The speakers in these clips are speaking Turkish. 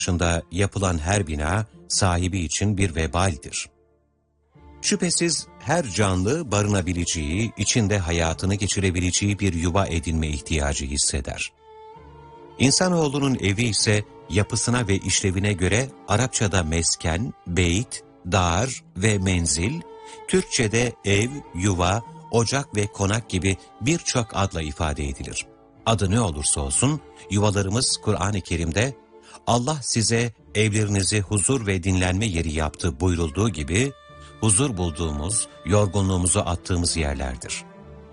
dışında yapılan her bina sahibi için bir vebaldir. Şüphesiz her canlı barınabileceği, içinde hayatını geçirebileceği bir yuva edinme ihtiyacı hisseder. İnsanoğlunun evi ise yapısına ve işlevine göre Arapçada mesken, beyt, dar ve menzil, Türkçede ev, yuva, ocak ve konak gibi birçok adla ifade edilir. Adı ne olursa olsun yuvalarımız Kur'an-ı Kerim'de Allah size evlerinizi huzur ve dinlenme yeri yaptı buyurulduğu gibi huzur bulduğumuz, yorgunluğumuzu attığımız yerlerdir.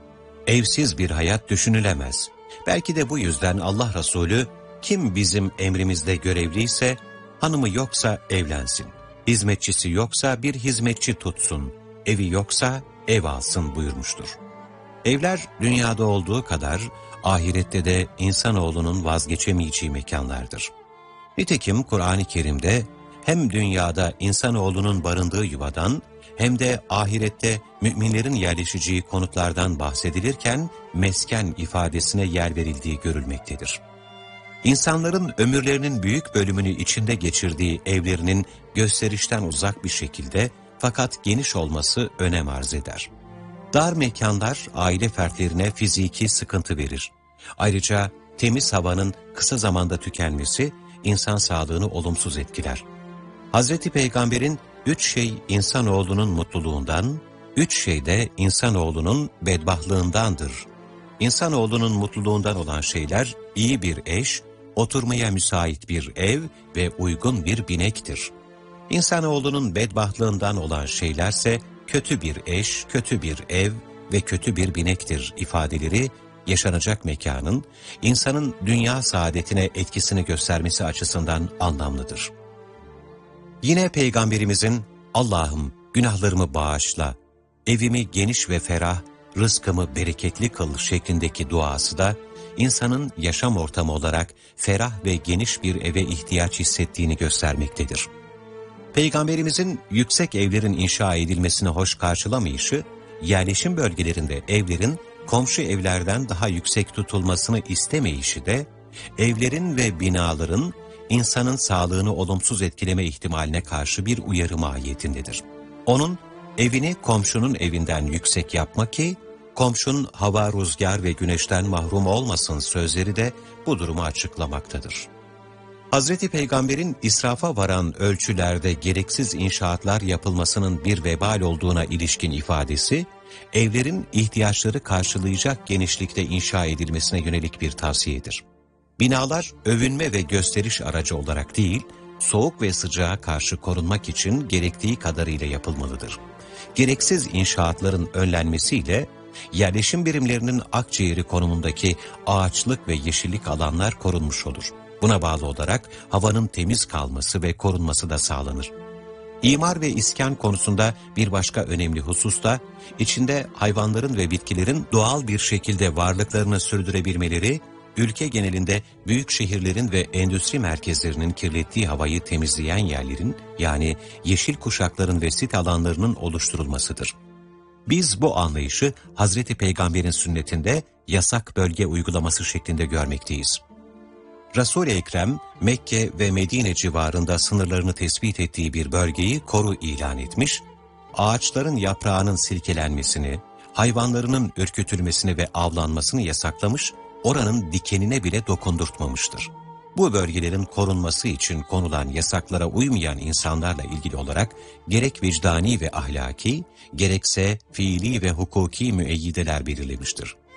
Evsiz bir hayat düşünülemez. Belki de bu yüzden Allah Resulü kim bizim emrimizde görevliyse hanımı yoksa evlensin, hizmetçisi yoksa bir hizmetçi tutsun, evi yoksa ev alsın buyurmuştur. Evler dünyada olduğu kadar ahirette de insanoğlunun vazgeçemeyeceği mekanlardır. Nitekim Kur'an-ı Kerim'de hem dünyada insanoğlunun barındığı yuvadan hem de ahirette müminlerin yerleşeceği konutlardan bahsedilirken mesken ifadesine yer verildiği görülmektedir. İnsanların ömürlerinin büyük bölümünü içinde geçirdiği evlerinin gösterişten uzak bir şekilde fakat geniş olması önem arz eder. Dar mekanlar aile fertlerine fiziki sıkıntı verir. Ayrıca temiz havanın kısa zamanda tükenmesi insan sağlığını olumsuz etkiler. Hazreti Peygamber'in 3 şey insanoğlunun mutluluğundan, 3 şey de insanoğlunun bedbahtlığındandır. İnsanoğlunun mutluluğundan olan şeyler iyi bir eş, oturmaya müsait bir ev ve uygun bir binektir. İnsanoğlunun bedbahtlığından olan şeylerse kötü bir eş, kötü bir ev ve kötü bir binektir ifadeleri yaşanacak mekanın insanın dünya saadetine etkisini göstermesi açısından anlamlıdır. Yine Peygamberimizin Allah'ım günahlarımı bağışla, evimi geniş ve ferah, rızkımı bereketli kıl şeklindeki duası da insanın yaşam ortamı olarak ferah ve geniş bir eve ihtiyaç hissettiğini göstermektedir. Peygamberimizin yüksek evlerin inşa edilmesini hoş karşılamayışı, yerleşim bölgelerinde evlerin komşu evlerden daha yüksek tutulmasını istemeyişi de evlerin ve binaların insanın sağlığını olumsuz etkileme ihtimaline karşı bir uyarı mahiyetindedir. Onun evini komşunun evinden yüksek yapma ki komşun hava, rüzgar ve güneşten mahrum olmasın sözleri de bu durumu açıklamaktadır. Hazreti Peygamber'in israfa varan ölçülerde gereksiz inşaatlar yapılmasının bir vebal olduğuna ilişkin ifadesi, evlerin ihtiyaçları karşılayacak genişlikte inşa edilmesine yönelik bir tavsiyedir. Binalar övünme ve gösteriş aracı olarak değil, soğuk ve sıcağa karşı korunmak için gerektiği kadarıyla yapılmalıdır. Gereksiz inşaatların önlenmesiyle, yerleşim birimlerinin akciğeri konumundaki ağaçlık ve yeşillik alanlar korunmuş olur. Buna bağlı olarak havanın temiz kalması ve korunması da sağlanır. İmar ve iskan konusunda bir başka önemli husus da, içinde hayvanların ve bitkilerin doğal bir şekilde varlıklarını sürdürebilmeleri, ülke genelinde büyük şehirlerin ve endüstri merkezlerinin kirlettiği havayı temizleyen yerlerin, yani yeşil kuşakların ve sit alanlarının oluşturulmasıdır. Biz bu anlayışı Hazreti Peygamber'in sünnetinde yasak bölge uygulaması şeklinde görmekteyiz. Resul-i Ekrem, Mekke ve Medine civarında sınırlarını tespit ettiği bir bölgeyi koru ilan etmiş, ağaçların yaprağının silkelenmesini, hayvanlarının ürkütülmesini ve avlanmasını yasaklamış, oranın dikenine bile dokundurtmamıştır. Bu bölgelerin korunması için konulan yasaklara uymayan insanlarla ilgili olarak gerek vicdani ve ahlaki, gerekse fiili ve hukuki müeyyideler belirlemiştir.